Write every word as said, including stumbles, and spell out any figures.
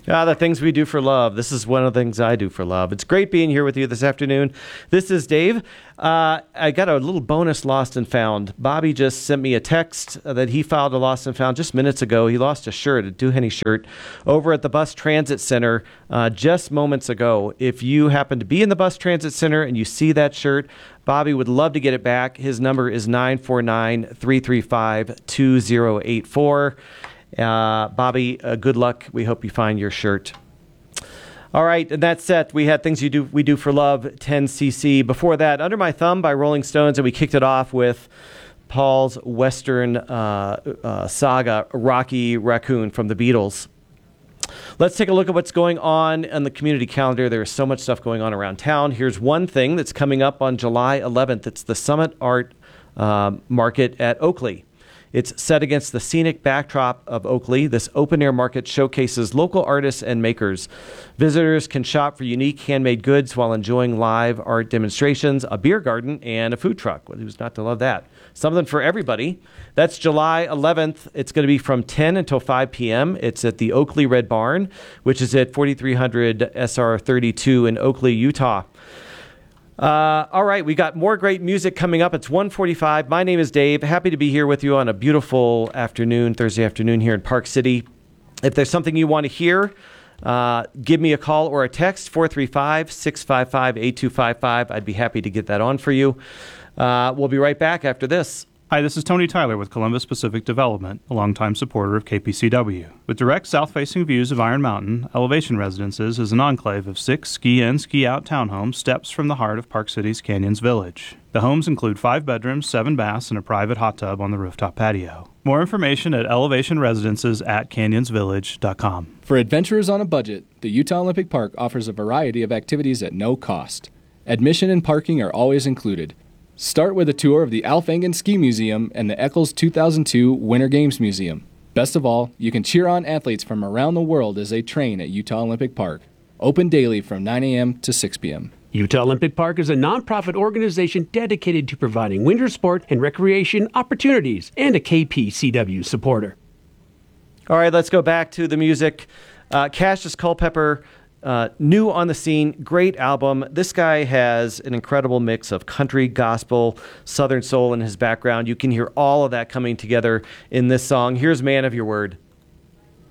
Ah, the things we do for love. This is one of the things I do for love. It's great being here with you this afternoon. This is Dave. Uh, I got a little bonus lost and found. Bobby just sent me a text that he filed a lost and found just minutes ago. He lost a shirt, a Duhenny shirt, over at the Bus Transit Center uh, just moments ago. If you happen to be in the Bus Transit Center and you see that shirt, Bobby would love to get it back. His number is nine four nine, three three five, two zero eight four. Uh, Bobby, uh, good luck. We hope you find your shirt. All right, and that's set. We had Things You Do We Do for Love, ten C C. Before that, Under My Thumb by Rolling Stones, and we kicked it off with Paul's Western uh, uh, saga, Rocky Raccoon from the Beatles. Let's take a look at what's going on on the community calendar. There's so much stuff going on around town. Here's one thing that's coming up on July eleventh. It's the Summit Art uh, Market at Oakley. It's set against the scenic backdrop of Oakley. This open-air market showcases local artists and makers. Visitors can shop for unique handmade goods while enjoying live art demonstrations, a beer garden, and a food truck. Well, who's not to love that? Something for everybody. That's July eleventh. It's going to be from ten until five p.m. It's at the Oakley Red Barn, which is at forty-three hundred S R thirty-two in Oakley, Utah. Uh, all right, we got more great music coming up. It's one forty-five. My name is Dave. Happy to be here with you on a beautiful afternoon, Thursday afternoon here in Park City. If there's something you want to hear, uh, give me a call or a text, four three five, six five five, eight two five five. I'd be happy to get that on for you. Uh, we'll be right back after this. Hi, this is Tony Tyler with Columbus Pacific Development, a longtime supporter of K P C W. With direct south-facing views of Iron Mountain, Elevation Residences is an enclave of six ski-in, ski-out townhomes steps from the heart of Park City's Canyons Village. The homes include five bedrooms, seven baths, and a private hot tub on the rooftop patio. More information at elevation residences at canyons village dot com. For adventurers on a budget, the Utah Olympic Park offers a variety of activities at no cost. Admission and parking are always included. Start with a tour of the Alf Engen Ski Museum and the Eccles two thousand two Winter Games Museum. Best of all, you can cheer on athletes from around the world as they train at Utah Olympic Park. Open daily from nine a.m. to six p.m. Utah Olympic Park is a nonprofit organization dedicated to providing winter sport and recreation opportunities and a K P C W supporter. All right, let's go back to the music. Uh, Cassius Culpepper, Uh, new on the scene, great album. This guy has an incredible mix of country, gospel, Southern soul in his background. You can hear all of that coming together in this song. Here's Man of Your Word.